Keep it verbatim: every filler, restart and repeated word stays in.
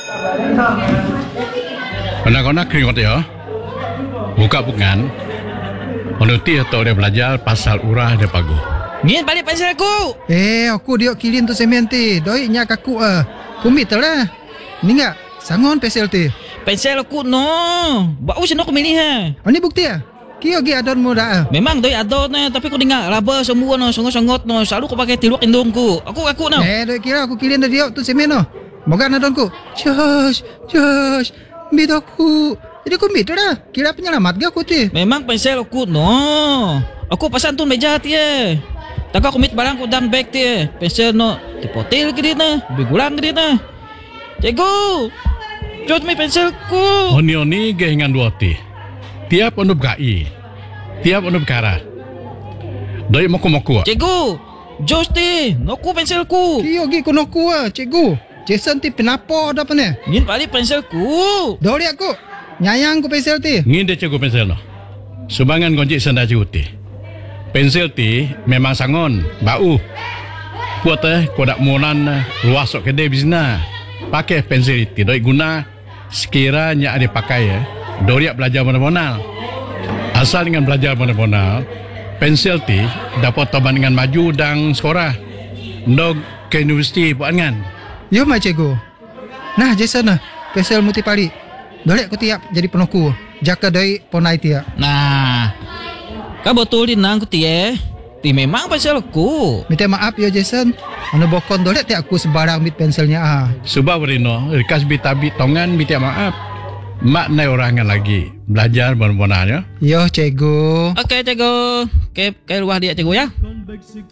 Kena-kena keringat ya. Buka bukan. Menuti atau dia belajar pasal urah dia pagu. Ngin balik pensel aku. Eh, aku dia kilin tu semen ti. Doi nyak aku ah. Kumit lah. Ni enggak sangon pensel ti. Pensel aku no. Bau sino aku milih ha. Oh, ni bukti ah. Kio gi adon mo dah. Memang doi adon na tapi aku dengar laba semua no songot-songot no. Selalu aku pakai tiluk indungku. Aku aku no. Eh, doi kira aku kilin dia tu semen no. Moga adonku. Josh, Josh. Mit aku. Jadi aku mit dah. Kira penyelamat ga aku ti. Memang pensel aku no. Aku pasan tu meja ti eh. Tak aku mit barang aku dalam bag ti eh. Pensel no. Tipotil ke dia na. Bigulang ke dia na. Cikgu. Jod may pensel ku. Oni-oni gehingan dua ti. Tiap onup gai. Tiap onup kara. Doi moku-moku. Cikgu. Jos ti. Noku pensel ku. Kio gi kono ku ah, cikgu. Jason ti penapo dah pene. Ngin balik pensel ku. Doi aku. Nyayang ku pensel ti. Ngin dia cikgu pensel no. Sumbangan gonjik senda cikgu ti. Pensel ti memang sangon, bau. Buat eh kodak monan luas sok kedai bisna. Pakai pensel ti doi guna sekiranya ada pakai ya. Doriak belajar mana-mana. Asal dengan belajar mana-mana, pensel ti dapat taban dengan maju dan sekolah. Ndog ke universiti buat kan. Yo mai cikgu. Nah, Jason nah, pensel muti pali. Doi aku tiap jadi penoku. Jaka doi ponai tiap. Nah. Kau betulin nang ku ti eh. Ti memang pensel aku. Minta maaf ya Jason. Anu bokon doi tiap aku sembarang mit penselnya ah. Subah berino, rikas bitabit tongan minta maaf. Mak nai orangan lagi belajar benar-benar ya. Yo cikgu. Okey cikgu. Okey, ke luar dia cikgu ya.